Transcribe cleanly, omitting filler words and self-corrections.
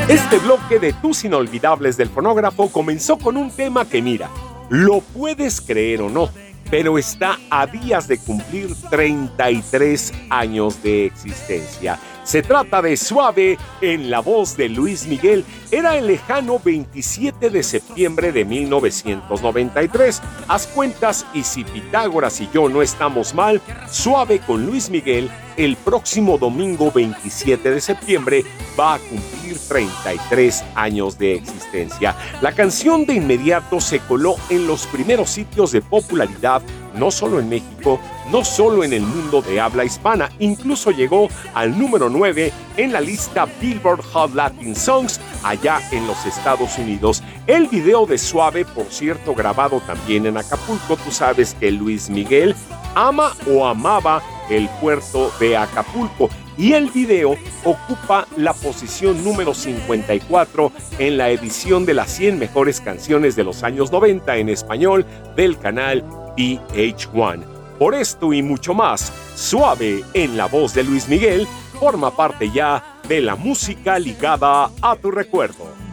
Este bloque de tus inolvidables del fonógrafo comenzó con un tema que mira, lo puedes creer o no, pero está a días de cumplir 33 años de existencia. Se trata de Suave en la voz de Luis Miguel. Era el lejano 27 de septiembre de 1993. Haz cuentas y si Pitágoras y yo no estamos mal, Suave con Luis Miguel el próximo domingo 27 de septiembre va a cumplir 33 años de existencia. La canción de inmediato se coló en los primeros sitios de popularidad, no solo en México, no solo en el mundo de habla hispana, incluso llegó al número 9 en la lista Billboard Hot Latin Songs allá en los Estados Unidos. El video de Suave, por cierto, grabado también en Acapulco. Tú sabes que Luis Miguel ama o amaba el puerto de Acapulco y el video ocupa la posición número 54 en la edición de las 100 mejores canciones de los años 90 en español del canal VH1. Por esto y mucho más, Suave en la voz de Luis Miguel forma parte ya de la música ligada a tu recuerdo.